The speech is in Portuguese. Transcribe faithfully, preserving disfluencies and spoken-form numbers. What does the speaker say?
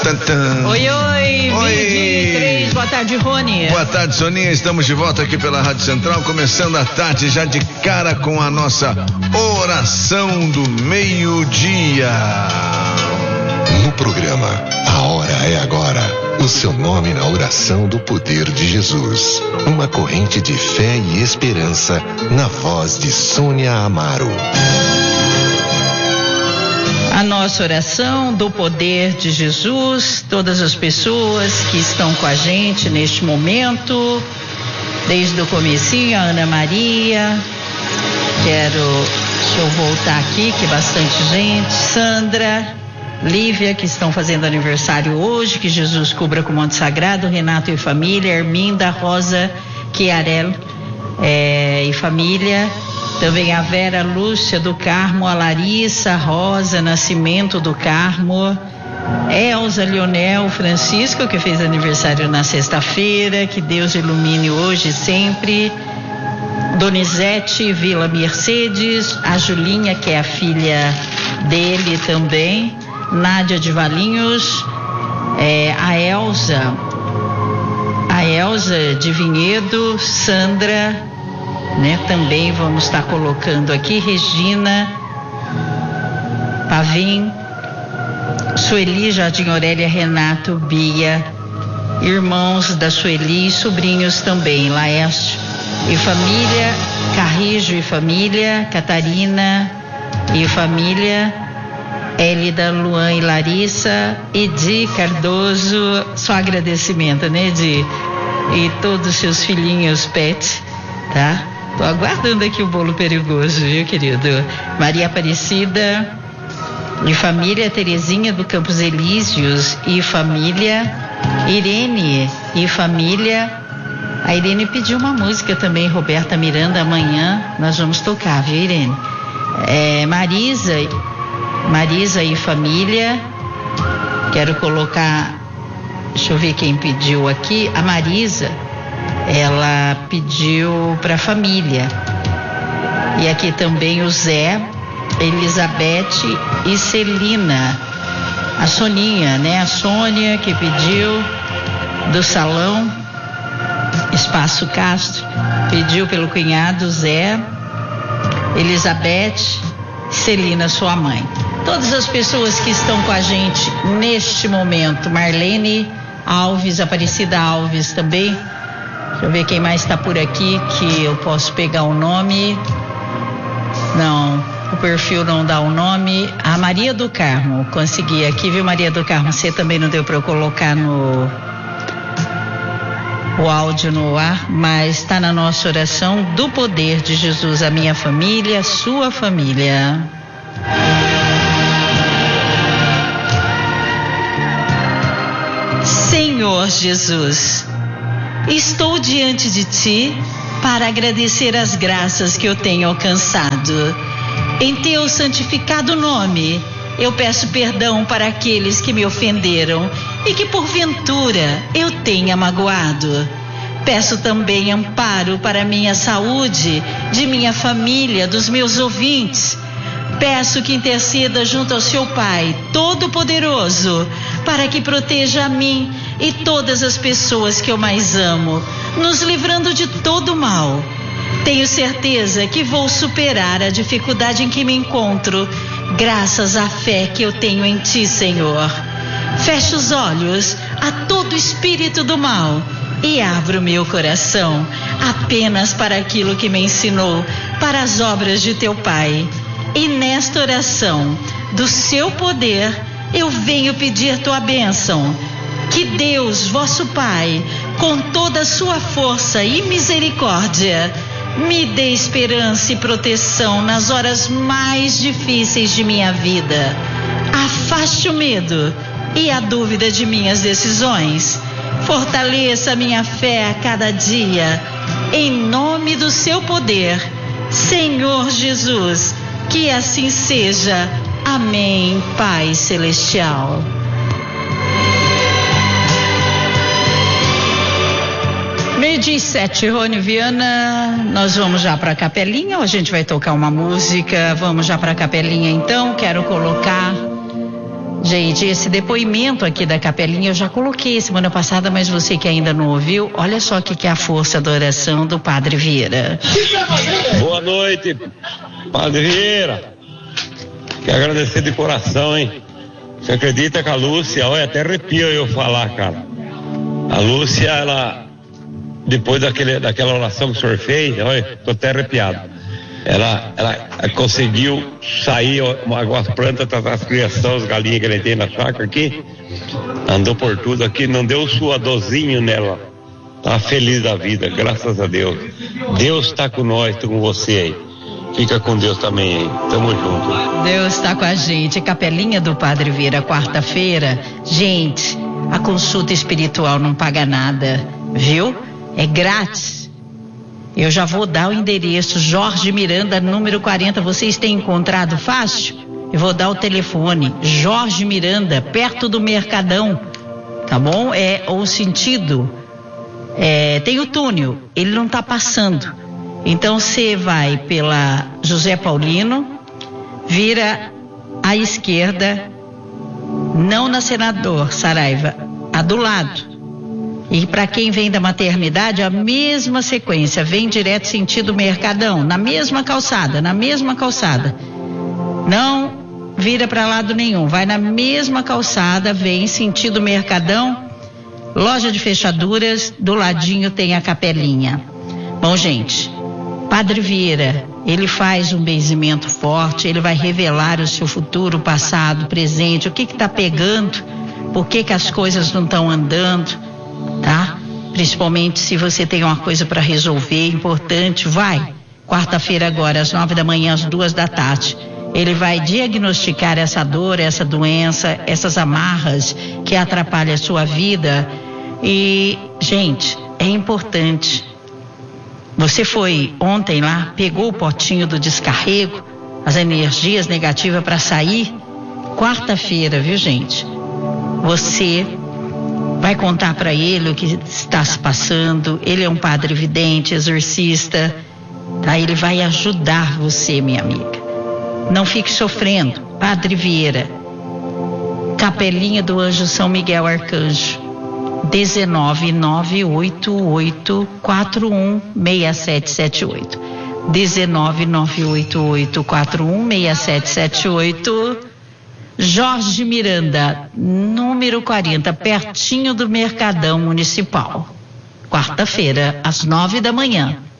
Tantã. Oi, oi, Oi. três, boa tarde, Rony. Boa tarde, Soninha, estamos de volta aqui pela Rádio Central, começando a tarde já de cara com a nossa oração do meio-dia. No programa A Hora é Agora, o seu nome na oração do poder de Jesus. Uma corrente de fé e esperança na voz de Sônia Amaro. A nossa oração do poder de Jesus, todas as pessoas que estão com a gente neste momento, desde o comecinho, a Ana Maria, quero, deixa eu voltar aqui, que bastante gente, Sandra, Lívia, que estão fazendo aniversário hoje, que Jesus cubra com o Monte Sagrado, Renato e família, Herminda, Rosa, Chiarel é, e família, também a Vera Lúcia do Carmo, a Larissa, a Rosa Nascimento do Carmo, Elza, Leonel, Francisco, que fez aniversário na sexta-feira, que Deus ilumine hoje e sempre, Donizete, Vila Mercedes, a Julinha, que é a filha dele também, Nádia de Valinhos, é, a Elza, a Elza de Vinhedo, Sandra, né? Também vamos estar colocando aqui, Regina, Pavim, Sueli, Jardim Aurélia, Renato, Bia, irmãos da Sueli, sobrinhos também, Laércio e família, Carrijo e família, Catarina e família, Élida, Luan e Larissa, Edi Cardoso, só agradecimento, né, Edi? E todos os seus filhinhos pet, tá? Tô aguardando aqui o bolo perigoso, viu, querido? Maria Aparecida e família, Terezinha do Campos Elíseos e família, Irene e família. A Irene pediu uma música também, Roberta Miranda, amanhã nós vamos tocar, viu, Irene? É, Marisa, Marisa e família. Quero colocar, deixa eu ver quem pediu aqui, a Marisa. Ela pediu para a família. E aqui também o Zé, Elizabeth e Celina. A Soninha, né? A Sônia que pediu do Salão Espaço Castro, pediu pelo cunhado Zé, Elizabeth, Celina, sua mãe. Todas as pessoas que estão com a gente neste momento, Marlene Alves, Aparecida Alves também. Deixa eu ver quem mais está por aqui que eu posso pegar o nome. Não, o perfil não dá o nome. A Maria do Carmo, consegui aqui, viu, Maria do Carmo? Você também não deu para eu colocar no o áudio no ar, mas está na nossa oração do poder de Jesus, a minha família, a sua família. Senhor Jesus, estou diante de ti para agradecer as graças que eu tenho alcançado. Em teu santificado nome, eu peço perdão para aqueles que me ofenderam e que porventura eu tenha magoado. Peço também amparo para minha saúde, de minha família, dos meus ouvintes. Peço que interceda junto ao seu Pai Todo-Poderoso, para que proteja a mim e todas as pessoas que eu mais amo, nos livrando de todo mal. Tenho certeza que vou superar a dificuldade em que me encontro, graças à fé que eu tenho em ti, Senhor. Fecho os olhos a todo espírito do mal e abro meu coração apenas para aquilo que me ensinou, para as obras de teu Pai. E nesta oração do seu poder, eu venho pedir tua bênção. Que Deus, vosso Pai, com toda a sua força e misericórdia, me dê esperança e proteção nas horas mais difíceis de minha vida. Afaste o medo e a dúvida de minhas decisões. Fortaleça minha fé a cada dia. Em nome do seu poder, Senhor Jesus, que assim seja. Amém, Pai Celestial. Meio-dia e sete, Rony Viana, nós vamos já para a capelinha ou a gente vai tocar uma música? Vamos já para a capelinha então, quero colocar Gente, esse depoimento aqui da Capelinha eu já coloquei semana passada, mas você que ainda não ouviu, olha só o que, que é a força da oração do Padre Vieira. Boa noite, Padre Vieira. Quero agradecer de coração, hein? Você acredita que a Lúcia, olha, até arrepio eu falar, cara. A Lúcia, ela, depois daquele, daquela oração que o senhor fez, olha, tô até arrepiado. Ela, ela conseguiu sair as plantas, as criações, as galinhas que ele tem na chácara aqui, andou por tudo aqui, não deu suadorzinho nela, tá feliz da vida, graças a Deus. Deus está com nós, tá com você aí, fica com Deus também aí, tamo junto. Deus está com a gente. Capelinha do Padre Vieira, quarta-feira. Gente, a consulta espiritual não paga nada, viu? É grátis. Eu já vou dar o endereço, Jorge Miranda, número quarenta, vocês têm encontrado fácil? Eu vou dar o telefone, Jorge Miranda, perto do Mercadão, tá bom? É o sentido, é, tem o túnel, ele não tá passando. Então você vai pela José Paulino, vira à esquerda, não na Senador Saraiva, a do lado. E para quem vem da maternidade, a mesma sequência, vem direto sentido Mercadão, na mesma calçada, na mesma calçada. Não vira para lado nenhum, vai na mesma calçada, vem sentido Mercadão, loja de fechaduras, do ladinho tem a Capelinha. Bom, gente, Padre Vieira, ele faz um benzimento forte, ele vai revelar o seu futuro, passado, presente, o que que tá pegando, por que que as coisas não estão andando, tá? Principalmente se você tem uma coisa para resolver, importante, vai. Quarta-feira agora, às nove da manhã, às duas da tarde. Ele vai diagnosticar essa dor, essa doença, essas amarras que atrapalham a sua vida. E, gente, é importante. Você foi ontem lá, pegou o potinho do descarrego, as energias negativas para sair. Quarta-feira, viu, gente? Você vai contar para ele o que está se passando. Ele é um padre vidente, exorcista, tá? Ele vai ajudar você, minha amiga. Não fique sofrendo. Padre Vieira, Capelinha do Anjo São Miguel Arcanjo, dezenove nove oito oito quatro um seis sete sete oito. dezenove nove oito oito quatro um seis sete sete oito. Jorge Miranda, número quarenta, pertinho do Mercadão Municipal. Quarta-feira, às nove da manhã.